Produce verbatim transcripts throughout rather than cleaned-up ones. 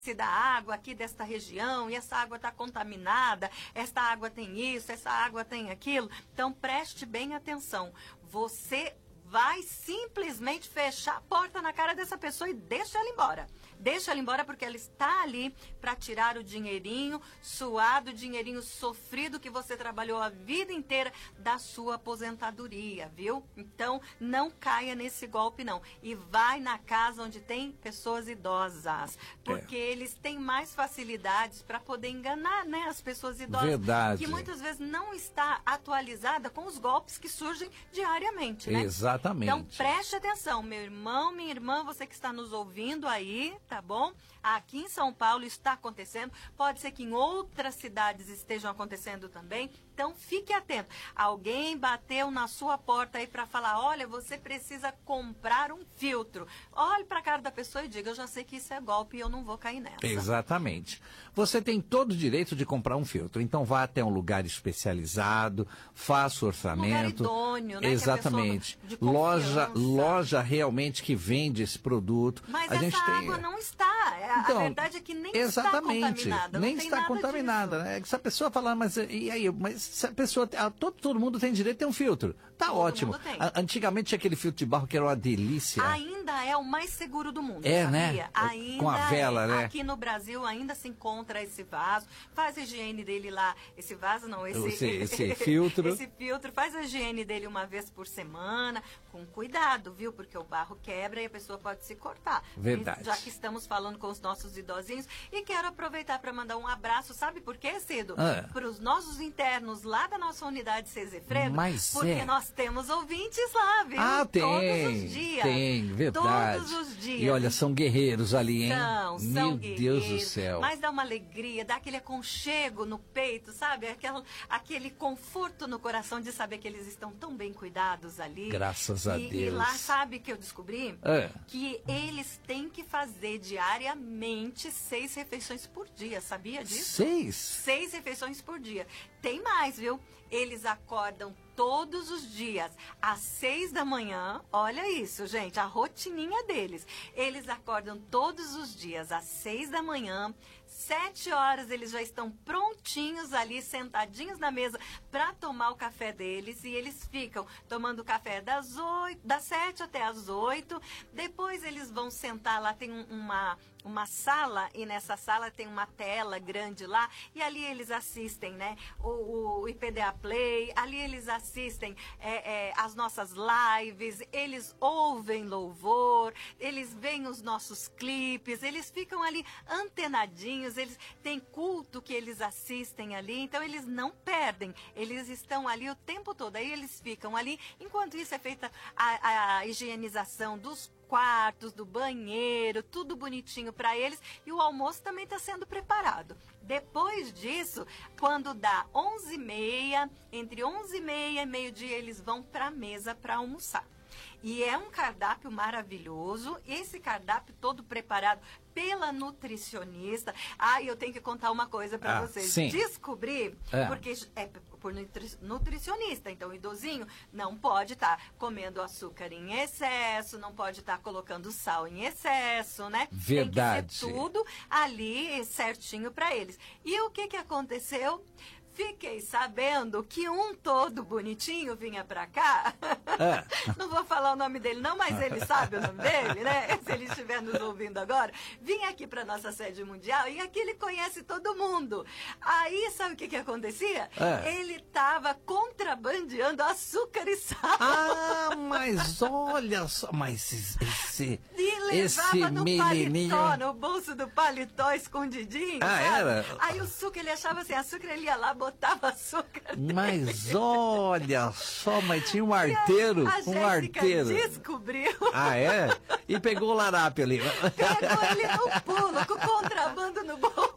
da água aqui desta região, e essa água está contaminada, esta água tem isso, essa água tem aquilo. Então, preste bem atenção. Você vai simplesmente fechar a porta na cara dessa pessoa e deixa ela embora. Deixa ela embora porque ela está ali para tirar o dinheirinho suado, o dinheirinho sofrido que você trabalhou a vida inteira da sua aposentadoria, viu? Então, não caia nesse golpe, não. E vai na casa onde tem pessoas idosas, porque é. eles têm mais facilidades para poder enganar, né, as pessoas idosas. Verdade. Que muitas vezes não está atualizada com os golpes que surgem diariamente, né? Exatamente. Então, preste atenção, meu irmão, minha irmã, você que está nos ouvindo aí, tá bom? Aqui em São Paulo está acontecendo, pode ser que em outras cidades estejam acontecendo também, então fique atento. Alguém bateu na sua porta aí para falar, olha, você precisa comprar um filtro. Olhe para a cara da pessoa e diga, eu já sei que isso é golpe e eu não vou cair nessa. Exatamente. Você tem todo o direito de comprar um filtro, então vá até um lugar especializado, faça o orçamento. Um lugar idôneo, né? Exatamente. Que loja, loja realmente que vende esse produto. Mas a essa gente água tem... não está. Então, a verdade é que nem exatamente, está contaminada. Nem não está tem contaminada. nada Né? Se a pessoa falar, mas e aí? Mas se a pessoa. Todo, todo mundo tem direito a ter um filtro. Tá todo ótimo. Mundo tem. Antigamente tinha aquele filtro de barro que era uma delícia. Ainda é o mais seguro do mundo. É, sabia? né? Ainda com a vela, é. né? Aqui no Brasil ainda se encontra esse vaso. Faz a higiene dele lá. Esse vaso não, esse, esse, esse filtro. Esse filtro. Faz a higiene dele uma vez por semana. Com cuidado, viu? Porque o barro quebra e a pessoa pode se cortar. Verdade. Já que estamos falando com os nossos idosinhos. E quero aproveitar para mandar um abraço. Sabe por quê, Cido? Ah. Para os nossos internos lá da nossa unidade Cezefredo. Mas porque é. nós temos ouvintes lá, viu? Ah, tem. Todos os dias. Tem, verdade. Todos os dias. E olha, são guerreiros ali, hein? São, são Meu guerreiros. Deus do céu. Mas dá uma alegria, dá aquele aconchego no peito, sabe? Aquela, aquele conforto no coração de saber que eles estão tão bem cuidados ali. Graças a e, Deus. E lá, sabe que eu descobri? É. Que eles têm que fazer diariamente seis refeições por dia, sabia disso? Seis? Seis refeições por dia. Tem mais, viu? Eles acordam todos os dias, às seis da manhã, olha isso, gente, a rotininha deles. Eles acordam todos os dias, às seis da manhã, sete horas eles já estão prontinhos ali, sentadinhos na mesa, para tomar o café deles, e eles ficam tomando café das oito, das sete até as oito, depois eles vão sentar lá, tem um, uma... uma sala, e nessa sala tem uma tela grande lá, e ali eles assistem, né, o, o I P D A Play, ali eles assistem é, é, as nossas lives, eles ouvem louvor, eles veem os nossos clipes, eles ficam ali antenadinhos, eles têm culto que eles assistem ali, então eles não perdem, eles estão ali o tempo todo, aí eles ficam ali, enquanto isso é feita a, a higienização dos quartos, do banheiro, tudo bonitinho para eles, e o almoço também está sendo preparado. Depois disso, quando dá onze e meia, entre onze e meia e meio-dia, eles vão para a mesa para almoçar. E é um cardápio maravilhoso, esse cardápio todo preparado pela nutricionista. Ah, eu tenho que contar uma coisa para ah, vocês. Sim. Descobri, é. porque é por nutri nutricionista, então o idosinho não pode estar tá comendo açúcar em excesso, não pode estar tá colocando sal em excesso, né? Verdade. Tem que ser tudo ali certinho para eles. E o que que aconteceu? Fiquei sabendo que um todo bonitinho vinha pra cá. É. Não vou falar o nome dele não, mas ele sabe o nome dele, né? Se ele estiver nos ouvindo agora. Vinha aqui pra nossa sede mundial e aqui ele conhece todo mundo. Aí, sabe o que que acontecia? É. Ele tava contrabandeando açúcar e sal. Ah, mas olha só, mas esse... E levava esse no menininho... paletó, no bolso do paletó, escondidinho. Ah, sabe? era? Aí o açúcar, ele achava assim, açúcar, ele ia lá, botava açúcar. Mas olha só, mas tinha um arteiro, a, a um arteiro. Descobriu. Ah, é? E pegou o larápio ali. Pegou ele no pulo, com o contrabando no bolso. Ah,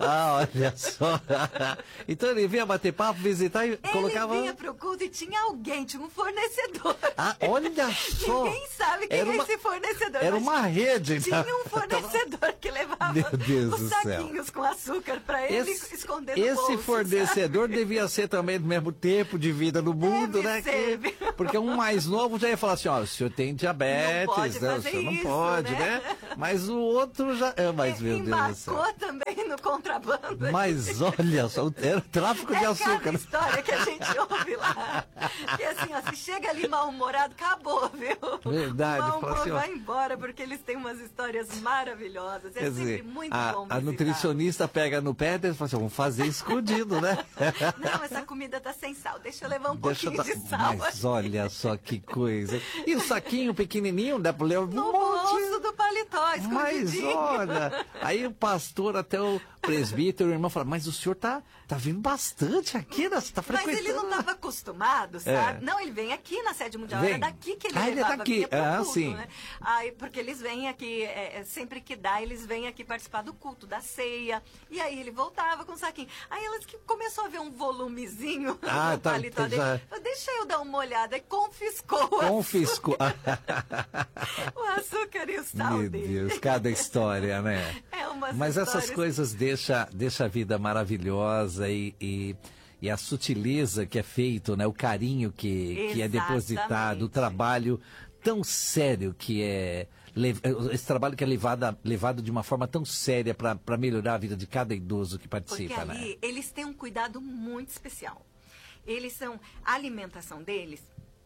Olha só. Então ele vinha bater papo, visitar e ele colocava... Ele vinha pro culto e tinha alguém, tinha um fornecedor. Ah, olha só. Ninguém sabe quem era é uma... esse fornecedor. Era uma rede. Tinha um fornecedor que levava os saquinhos com açúcar para ele esse, esconder no Esse bolso, fornecedor sabe? devia ser também do mesmo tempo de vida no mundo, Deve né? ser, Que, porque um mais novo já ia falar assim, ó, o senhor tem diabetes, não pode né? O fazer senhor não isso, pode, né? né? Mas o outro já... É, mas, meu Deus do céu. Embarcou também no contrabando. Mas olha só, era tráfico de é açúcar. Cada história que a gente ouve lá. Que assim, ó, se chega ali mal-humorado, acabou, viu? Verdade. O mal-humor assim, ó, vai embora, porque eles têm umas histórias maravilhosas. É quer sempre dizer, muito a, bom a visitar. nutricionista pega no pé e fala assim, vamos fazer escondido, né? Não, essa comida tá sem sal, deixa eu levar um Deixa pouquinho eu de dar... sal. Mas olha só que coisa. E o saquinho pequenininho, dá pra levar um No monte. bolso do paletó, Mas escondidinho. olha, aí o pastor, até o presbítero, o irmão fala, mas o senhor tá, tá vindo bastante aqui, né? Você tá Mas frequentando. ele não estava acostumado, sabe? É. Não, ele vem aqui na sede mundial, Vem. era daqui que ele Ah, ele é levava, daqui. vinha pro Ah, culto, sim. né? Aí, porque eles vêm aqui, é, é, sempre que dá, eles vêm aqui participar do culto, da ceia. E aí ele voltava com o saquinho. Aí elas que começou a ver um volumezinho Ah, no tá, paletó tá, dele. já- Eu, Deixa eu dar uma olhada. E confiscou o Confiscou. açúcar, o açúcar e o sal Meu dele. Deus, cada história, né? É umas Mas essas histórias- coisas deixam deixa a vida maravilhosa e, e, e a sutileza que é feito, né? O carinho que, que é depositado, o Exatamente. trabalho tão sério que é... le- Esse trabalho que é levado, levado de uma forma tão séria para melhorar a vida de cada idoso que Porque participa, ali né? eles têm um cuidado muito especial. Eles são... A alimentação deles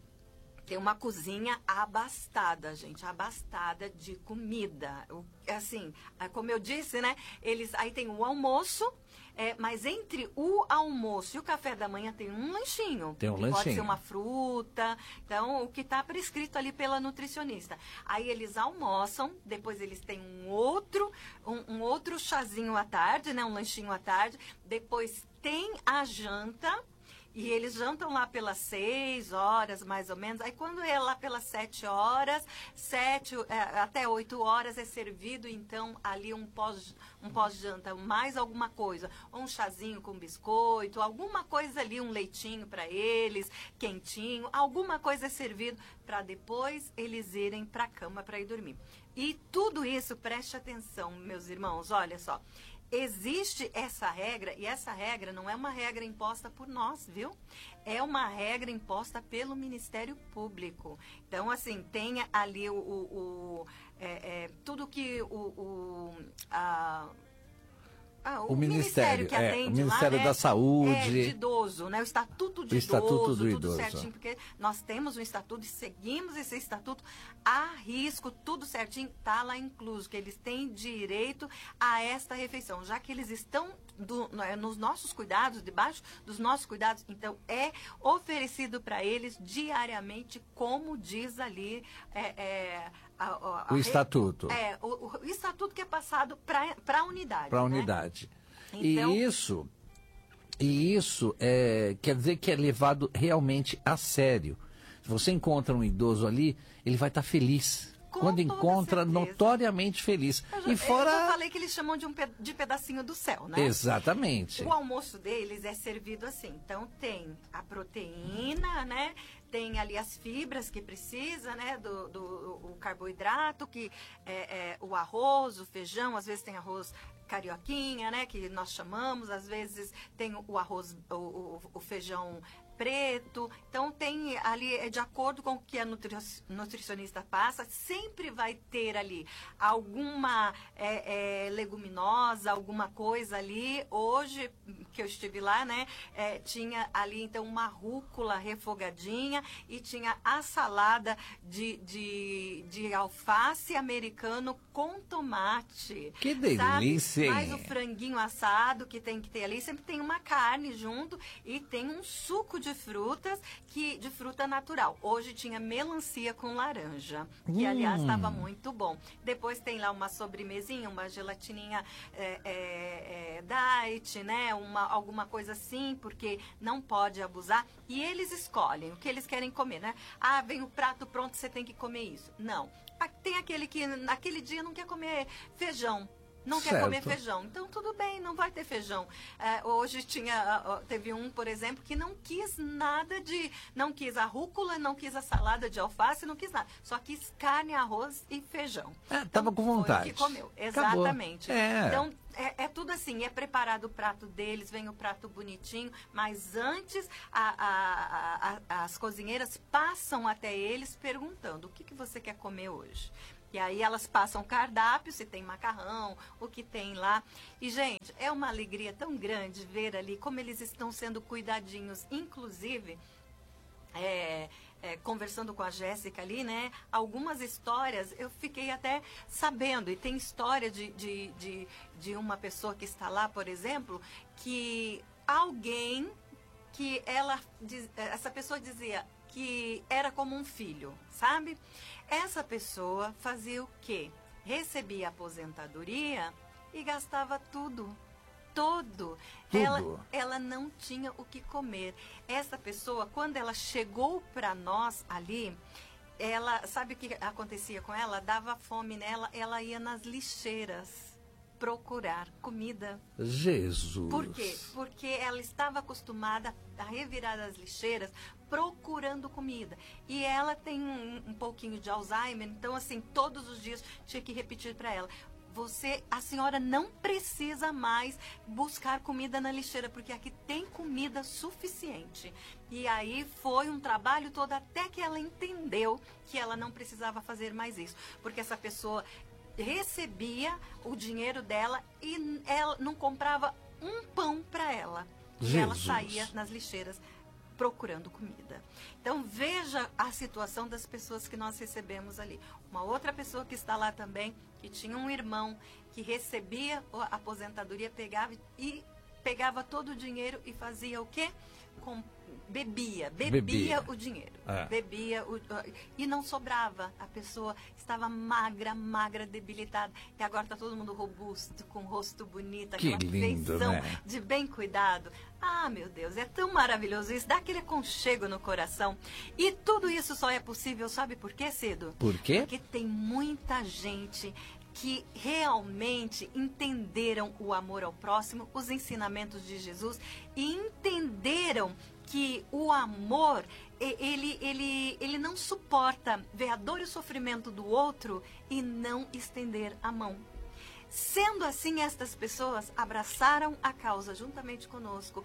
tem uma cozinha abastada, gente. Abastada de comida. O- Assim, ah, como eu disse, né? Eles, aí tem o almoço, é, mas entre o almoço e o café da manhã tem um lanchinho. Tem um que Pode lanchinho. ser uma fruta. Então, o que está prescrito ali pela nutricionista. Aí eles almoçam, depois eles têm um outro, um, um outro chazinho à tarde, né? Um lanchinho à tarde. Depois tem a janta. E eles jantam lá pelas seis horas, mais ou menos. Aí quando é lá pelas sete horas, sete é, até oito horas é servido, então, ali um pós, um pós-janta, mais alguma coisa. Ou um chazinho com biscoito, alguma coisa ali, um leitinho para eles, quentinho. Alguma coisa é servido para depois eles irem para a cama para ir dormir. E tudo isso, preste atenção, meus irmãos, olha só. Existe essa regra, e essa regra não é uma regra imposta por nós, viu? É uma regra imposta pelo Ministério Público. Então, assim, tem ali o... o, o é, é, tudo que o... o a, Ah, o, O ministério, ministério, que é, atende o Ministério lá, da né, Saúde. é, de idoso, né? O Estatuto de O Estatuto Idoso, do tudo Idoso. certinho, porque nós temos um estatuto e seguimos esse estatuto a risco, tudo certinho, tá lá incluso, que eles têm direito a esta refeição, já que eles estão do, nos nossos cuidados, debaixo dos nossos cuidados, então é oferecido para eles diariamente, como diz ali é, é, a, a, a, O estatuto. É, o, o estatuto que é passado para a unidade. Para a né? unidade. Então- E isso, e isso é, quer dizer que é levado realmente a sério. Se você encontra um idoso ali, ele vai estar feliz. Com Quando toda encontra, certeza. notoriamente feliz. Eu já, E fora... eu já falei que eles chamam de um pe- de pedacinho do céu, né? Exatamente. O almoço deles é servido assim. Então tem a proteína, né? Tem ali as fibras que precisa, né? Do, do o carboidrato, que é, é o arroz, o feijão, às vezes tem arroz carioquinha, né? Que nós chamamos, às vezes tem o arroz, o, o, o feijão preto. Então tem ali, é de acordo com o que a nutri nutricionista passa, sempre vai ter ali alguma é, é, leguminosa, alguma coisa ali. Hoje que eu estive lá, né, é, tinha ali então uma rúcula refogadinha e tinha a salada de, de, de alface americano com tomate. Que delícia, hein? Mais o franguinho assado que tem que ter ali, sempre tem uma carne junto e tem um suco de frutas, que, de fruta natural. Hoje tinha melancia com laranja, que Hum. aliás estava muito bom. Depois tem lá uma sobremesinha, uma gelatininha é, é, é, diet, né? Uma, alguma coisa assim, porque não pode abusar. E eles escolhem o que eles querem comer, né? Ah, vem o prato pronto, você tem que comer isso. Não. Tem aquele que naquele dia não quer comer feijão. não quer Certo. comer feijão. Então, tudo bem, não vai ter feijão. É, hoje tinha, teve um, por exemplo, que não quis nada de, não quis a rúcula, não quis a salada de alface, não quis nada. Só quis carne, arroz e feijão. É, tava então, com vontade. Foi o que comeu, Acabou. exatamente. É. Então, é, é tudo assim, é preparado o prato deles, vem o prato bonitinho, mas antes a, a, a, as cozinheiras passam até eles perguntando, o que, que você quer comer hoje? E aí elas passam cardápio, se tem macarrão, o que tem lá. E, gente, é uma alegria tão grande ver ali como eles estão sendo cuidadinhos. Inclusive, é, é, conversando com a Jéssica ali, né? Algumas histórias eu fiquei até sabendo. E tem história de, de, de, de uma pessoa que está lá, por exemplo, que alguém que ela, essa pessoa dizia que era como um filho, sabe? Essa pessoa fazia o quê? Recebia aposentadoria e gastava tudo. Todo. Tudo. Ela, ela não tinha o que comer. Essa pessoa, quando ela chegou para nós ali, ela, sabe o que acontecia com ela? Dava fome nela, ela ia nas lixeiras procurar comida. Jesus. Por quê? Porque ela estava acostumada a revirar as lixeiras procurando comida. E ela tem um, um pouquinho de Alzheimer, então assim, todos os dias tinha que repetir para ela. Você, a senhora não precisa mais buscar comida na lixeira, porque aqui tem comida suficiente. E aí foi um trabalho todo até que ela entendeu que ela não precisava fazer mais isso. Porque essa pessoa recebia o dinheiro dela e ela não comprava um pão para ela. Jesus. E ela saía nas lixeiras procurando comida. Então, veja a situação das pessoas que nós recebemos ali. Uma outra pessoa que está lá também, que tinha um irmão que recebia a aposentadoria, pegava e pegava todo o dinheiro e fazia o quê? Com, bebia, bebia, bebia o dinheiro. É. Bebia o, e não sobrava. A pessoa estava magra, magra, debilitada. E agora está todo mundo robusto, com o rosto bonito, que aquela lindo, feição, né? De bem cuidado. Ah, meu Deus, é tão maravilhoso isso, dá aquele aconchego no coração. E tudo isso só é possível, sabe por quê, Cedo? Por quê? Porque tem muita gente que realmente entenderam o amor ao próximo, os ensinamentos de Jesus, e entenderam que o amor, ele, ele, ele não suporta ver a dor e o sofrimento do outro e não estender a mão. Sendo assim, estas pessoas abraçaram a causa juntamente conosco,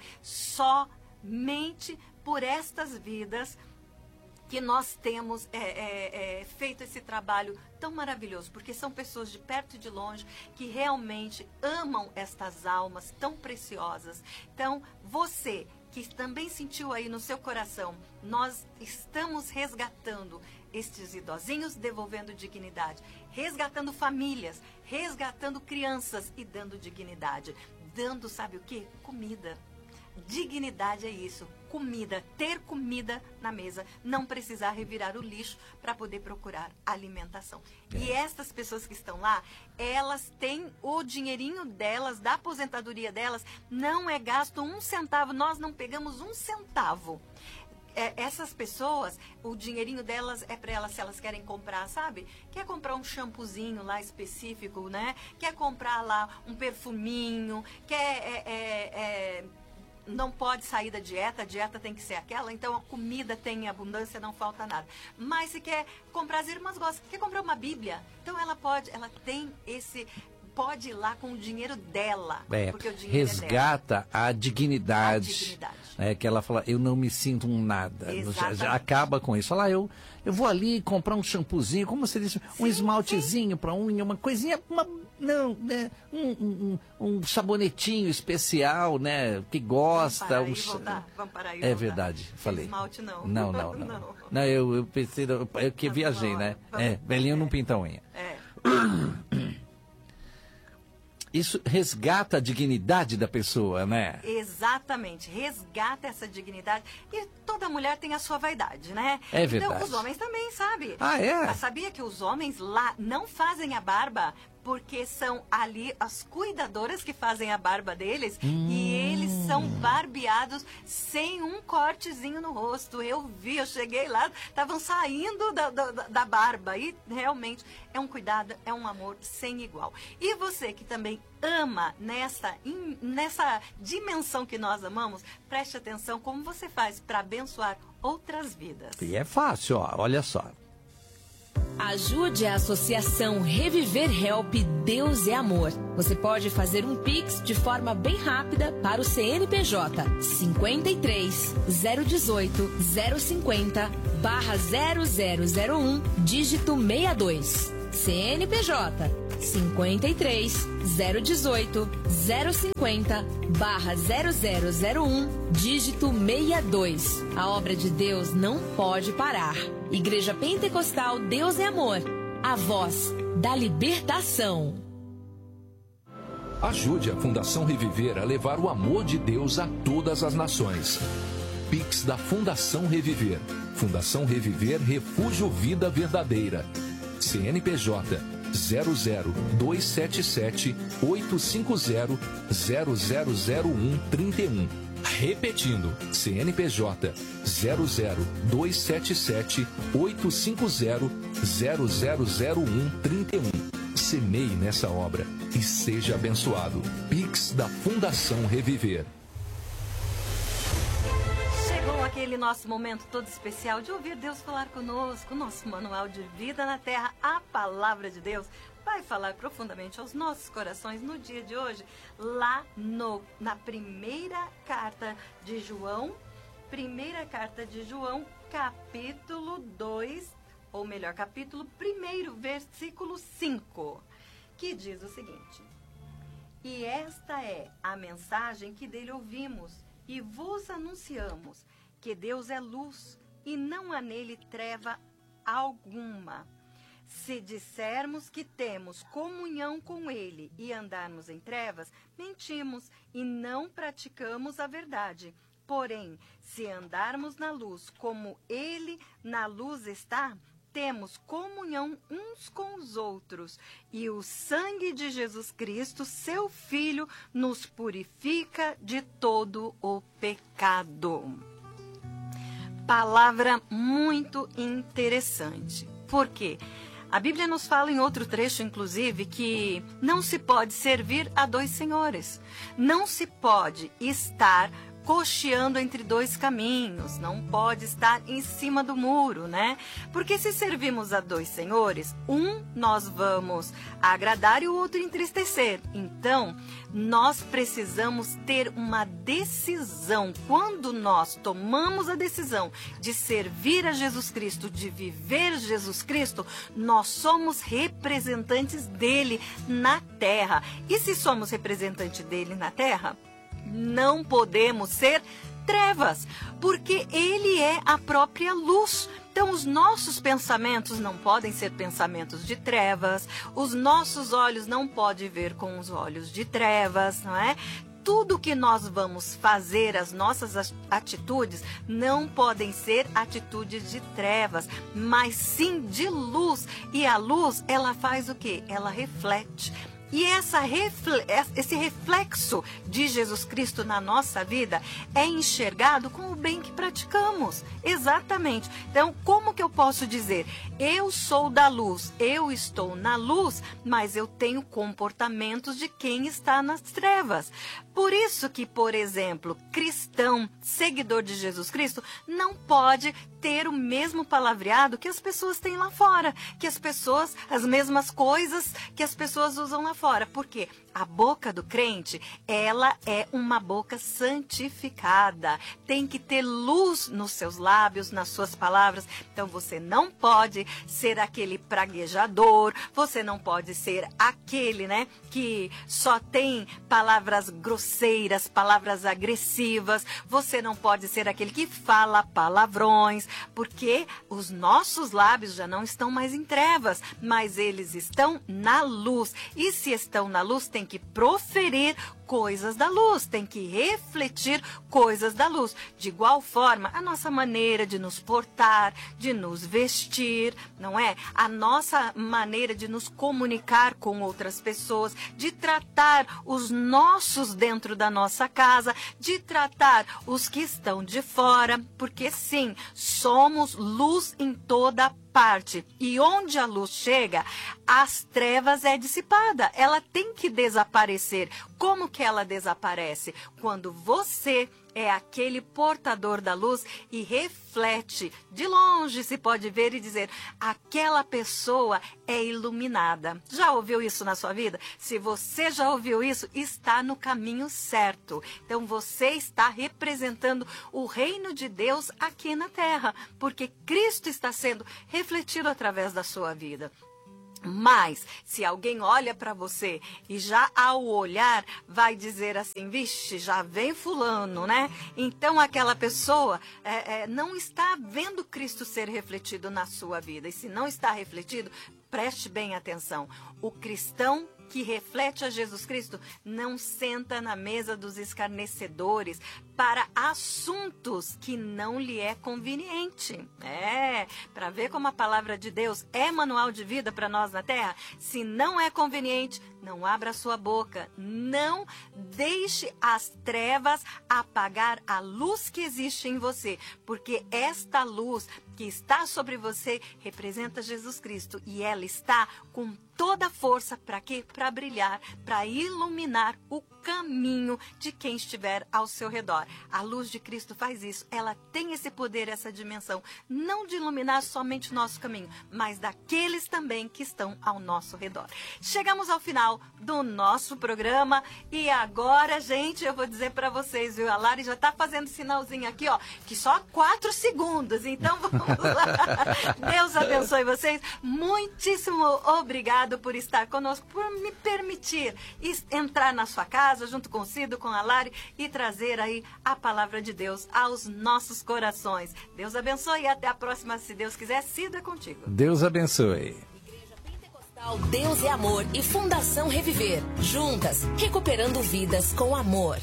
somente por estas vidas que nós temos é, é, é, feito esse trabalho tão maravilhoso, porque são pessoas de perto e de longe que realmente amam estas almas tão preciosas. Então, você que também sentiu aí no seu coração, nós estamos resgatando estes idosinhos, devolvendo dignidade, resgatando famílias, resgatando crianças e dando dignidade, dando, sabe o quê? Comida. Dignidade é isso, comida, ter comida na mesa, não precisar revirar o lixo para poder procurar alimentação. É. E estas pessoas que estão lá, elas têm o dinheirinho delas, da aposentadoria delas, não é gasto um centavo, nós não pegamos um centavo. É, essas pessoas, o dinheirinho delas é para elas, se elas querem comprar, sabe? Quer comprar um shampoozinho lá específico, né? Quer comprar lá um perfuminho, quer... É, é, é, não pode sair da dieta, a dieta tem que ser aquela, então a comida tem abundância, não falta nada. Mas se quer comprar, as irmãs gostam, quer comprar uma Bíblia, então ela pode, ela tem esse, pode ir lá com o dinheiro dela. É, porque o dinheiro resgata é dela. a dignidade. A dignidade. É, que ela fala, eu não me sinto um nada. Já, já acaba com isso. Fala, eu, eu vou ali comprar um shampoozinho, como você disse, um sim, esmaltezinho para unha, uma coisinha, uma, não, né, um, um, um sabonetinho especial, né, que gosta. Vamos parar um, e voltar. Vamos parar e voltar. É verdade, falei. Esmalte não. Não, não, não. não. não eu, eu pensei, eu, eu que tá viajei, né? Vamos, é, velhinho é. não pinta unha. É. Isso resgata a dignidade da pessoa, né? Exatamente, resgata essa dignidade. E toda mulher tem a sua vaidade, né? É verdade. Então, os homens também, sabe? Ah, é? Sabia que os homens lá não fazem a barba porque são ali as cuidadoras que fazem a barba deles hum. e eles são barbeados sem um cortezinho no rosto. Eu vi, eu cheguei lá, estavam saindo da, da, da barba. E realmente é um cuidado, é um amor sem igual. E você que também ama nessa, in, nessa dimensão que nós amamos, preste atenção como você faz para abençoar outras vidas. E é fácil, ó, olha só. Ajude a Associação Reviver Help Deus é Amor. Você pode fazer um Pix de forma bem rápida para o C N P J cinquenta e três, zero dezoito, zero cinquenta, barra zero zero zero um, dígito sessenta e dois. C N P J cinquenta e três, zero dezoito, zero cinquenta, barra zero zero zero um, dígito sessenta e dois. A obra de Deus não pode parar. Igreja Pentecostal Deus é Amor, a voz da libertação. Ajude a Fundação Reviver a levar o amor de Deus a todas as nações. Pix da Fundação Reviver. Fundação Reviver Refúgio Vida Verdadeira. C N P J zero zero dois sete sete oito cinco zero zero zero zero um trinta e um. Repetindo, C N P J zero zero dois sete sete oito cinco zero zero zero zero um trinta e um. Semeie nessa obra e seja abençoado. Pix da Fundação Reviver. Chegou aquele nosso momento todo especial de ouvir Deus falar conosco, nosso manual de vida na terra, a palavra de Deus vai falar profundamente aos nossos corações no dia de hoje, lá no, na primeira carta de João, primeira carta de João, capítulo dois, ou melhor, capítulo um, versículo cinco, que diz o seguinte: e esta é a mensagem que dele ouvimos e vos anunciamos, que Deus é luz e não há nele treva alguma. Se dissermos que temos comunhão com ele e andarmos em trevas, mentimos e não praticamos a verdade. Porém, se andarmos na luz como ele na luz está, temos comunhão uns com os outros, e o sangue de Jesus Cristo, seu Filho, nos purifica de todo o pecado. Palavra muito interessante. Por quê? A Bíblia nos fala em outro trecho, inclusive, que não se pode servir a dois senhores. Não se pode estar cocheando entre dois caminhos, não pode estar em cima do muro, né? Porque se servimos a dois senhores, um nós vamos agradar e o outro entristecer. Então, nós precisamos ter uma decisão. Quando nós tomamos a decisão de servir a Jesus Cristo, de viver Jesus Cristo, nós somos representantes dele na terra. E se somos representantes dele na terra, não podemos ser trevas, porque ele é a própria luz. Então, os nossos pensamentos não podem ser pensamentos de trevas, os nossos olhos não podem ver com os olhos de trevas, não é? Tudo que nós vamos fazer, as nossas atitudes, não podem ser atitudes de trevas, mas sim de luz. E a luz, ela faz o quê? Ela reflete. E essa refle- esse reflexo de Jesus Cristo na nossa vida é enxergado com o bem que praticamos. Exatamente. Então, como que eu posso dizer? Eu sou da luz, eu estou na luz, mas eu tenho comportamentos de quem está nas trevas. Por isso que, por exemplo, cristão, seguidor de Jesus Cristo, não pode ter o mesmo palavreado que as pessoas têm lá fora, que as pessoas, as mesmas coisas que as pessoas usam lá fora. Por quê? A boca do crente, ela é uma boca santificada. Tem que ter luz nos seus lábios, nas suas palavras. Então, você não pode ser aquele praguejador, você não pode ser aquele, né, que só tem palavras grosseiras, palavras agressivas. Você não pode ser aquele que fala palavrões, porque os nossos lábios já não estão mais em trevas, mas eles estão na luz. E se estão na luz, tem que proferir coisas da luz, tem que refletir coisas da luz. De igual forma, a nossa maneira de nos portar, de nos vestir, não é? A nossa maneira de nos comunicar com outras pessoas, de tratar os nossos dentro da nossa casa, de tratar os que estão de fora, porque sim, somos luz em toda parte. E onde a luz chega, as trevas é dissipada. Ela tem que desaparecer. Como que ela desaparece? Quando você é aquele portador da luz e reflete. De longe se pode ver e dizer, aquela pessoa é iluminada. Já ouviu isso na sua vida? Se você já ouviu isso, está no caminho certo. Então você está representando o reino de Deus aqui na terra, porque Cristo está sendo refletido através da sua vida. Mas, se alguém olha para você e já ao olhar vai dizer assim, vixe, já vem fulano, né? Então aquela pessoa é, é, não está vendo Cristo ser refletido na sua vida. E se não está refletido, preste bem atenção. O cristão que reflete a Jesus Cristo não senta na mesa dos escarnecedores para assuntos que não lhe é conveniente. É, para ver como a palavra de Deus é manual de vida para nós na terra. Se não é conveniente, não abra a sua boca. Não deixe as trevas apagar a luz que existe em você, porque esta luz que está sobre você representa Jesus Cristo e ela está com toda a força para quê? Para brilhar, para iluminar o caminho de quem estiver ao seu redor. A luz de Cristo faz isso. Ela tem esse poder, essa dimensão, não de iluminar somente o nosso caminho, mas daqueles também que estão ao nosso redor. Chegamos ao final do nosso programa e agora, gente, eu vou dizer para vocês, viu? A Lari já está fazendo sinalzinho aqui, ó, que só quatro segundos. Então vamos lá. Deus abençoe vocês. Muitíssimo obrigado por estar conosco, por me permitir entrar na sua casa, junto com o Cido, com a Lari, e trazer aí a palavra de Deus aos nossos corações. Deus abençoe e até a próxima, se Deus quiser. Cido, é contigo. Deus abençoe. Igreja Pentecostal Deus é Amor e Fundação Reviver. Juntas, recuperando vidas com amor.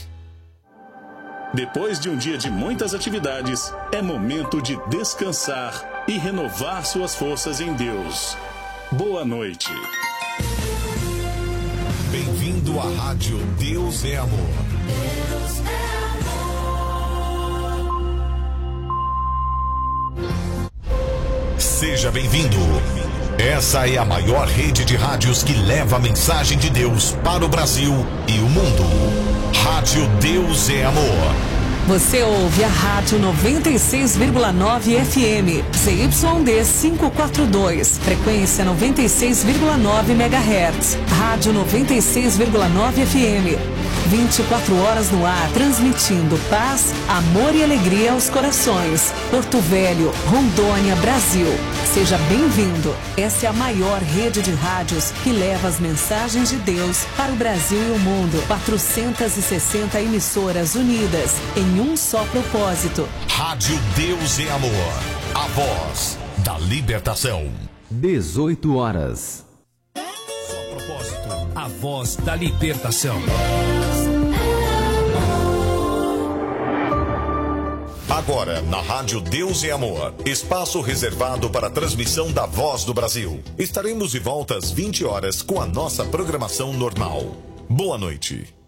Depois de um dia de muitas atividades, é momento de descansar e renovar suas forças em Deus. Boa noite. Bem-vindo à Rádio Deus é Amor. Deus é amor. Seja bem-vindo. Essa é a maior rede de rádios que leva a mensagem de Deus para o Brasil e o mundo. Rádio Deus é Amor. Você ouve a Rádio noventa e seis vírgula nove F M, Z Y D quinhentos e quarenta e dois, frequência noventa e seis vírgula nove megahertz, Rádio noventa e seis vírgula nove F M, vinte e quatro horas no ar, transmitindo paz, amor e alegria aos corações. Porto Velho, Rondônia, Brasil. Seja bem-vindo. Essa é a maior rede de rádios que leva as mensagens de Deus para o Brasil e o mundo. quatrocentas e sessenta emissoras unidas em um só propósito. Rádio Deus é Amor. A voz da libertação. dezoito horas. Só propósito. A voz da libertação. Agora, na Rádio Deus é Amor, espaço reservado para a transmissão da Voz do Brasil. Estaremos de volta às vinte horas com a nossa programação normal. Boa noite.